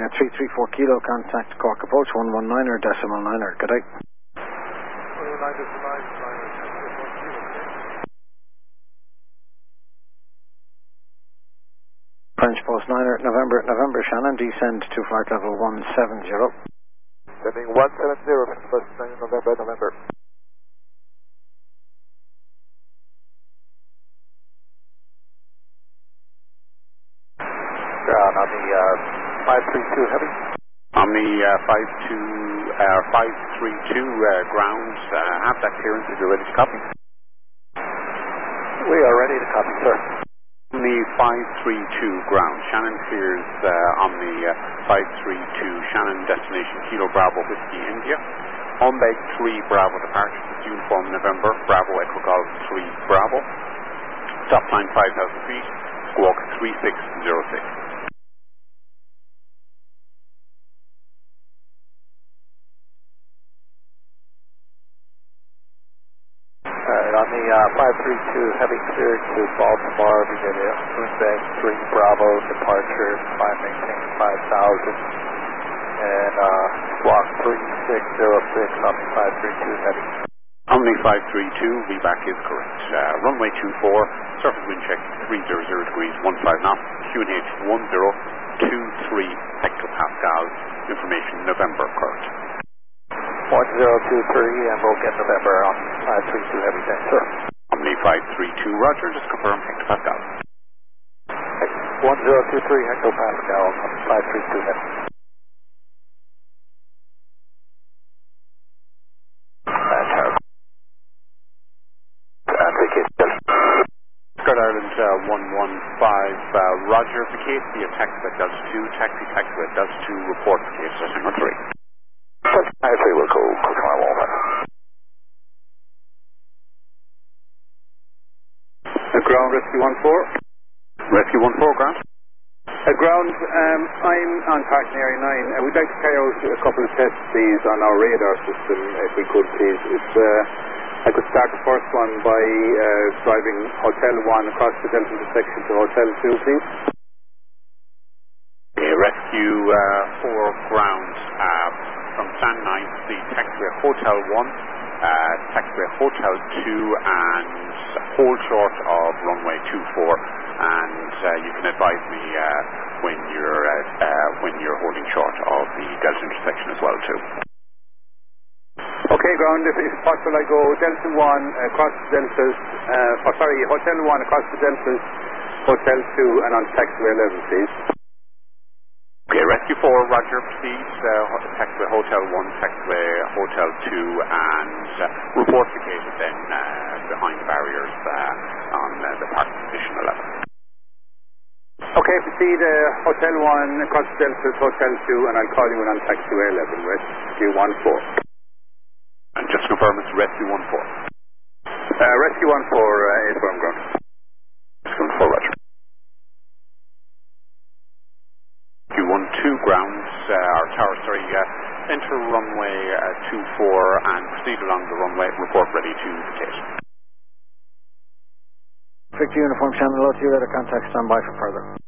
334 kilo, contact Cork approach 119er decimal 9er. Good day. 119 decimal 9er. French Post 9er, November, Shannon, descend to flight level 170. Sending 170, French Post 9er, November. Ground on the 532 heavy. On the 532 ground, have that clearance if you're ready to copy. We are ready to copy, sir. On the 532 ground, Shannon clears on the 532 Shannon destination Kilo Bravo Whiskey India. On beg 3 Bravo departure with uniform November, Bravo Echo Golf 3 Bravo. Stop line 5,000 feet, squawk 3606. On the 532 heavy cleared to Baltimore, Virginia, Moonbank 3 Bravo, departure, climb maintain 5,000, and squawk 3606 on the 532 heavy. On the 532, VBAC is correct. Runway 24, surface wind check 300 degrees, 15 knots, QNH 1023 hectopascals, information November correct. 1023, and we'll get November on 532 heavy tank, sir. Omni 532, roger, just confirm hectopascal. 1023 hectopascal on 532 heavy. Scout Ireland 115, roger, vacate via taxi at Delta 2, taxi at Delta 2, report vacate setting 3. I say we'll go quick on Walnut. Ground Rescue 14. Rescue 14, ground. Ground, I'm on Park Area 9. We'd like to carry out a couple of tests, please, on our radar system, if we could, please. If I could start the first one by driving Hotel 1 across the Delta intersection to Hotel 2, please. Okay, Rescue 4, ground. From stand 9, the taxiway Hotel 1, taxiway Hotel 2, and hold short of runway 24, and you can advise me when you're holding short of the Delta intersection as well too. Okay, ground, if it's possible I go Delta 1 across the Deltas, Hotel 1 across the Deltas, Hotel 2 and on taxiway 11, please. Okay, Rescue 4, roger, proceed, taxiway Hotel 1, taxiway Hotel 2, and report located then behind the barriers on the parking position 11. Okay, proceed Hotel 1 across the Deltas, Hotel 2, and I'll call you in on taxiway 11, Rescue 14. And just confirm it's Rescue 14. Rescue 14 is firm ground. Rescue 14, roger. Q12 grounds, our tower, enter runway 24 and proceed along the runway, report ready to vacate. Victor Uniform Shannon, low to you later, contact standby for further.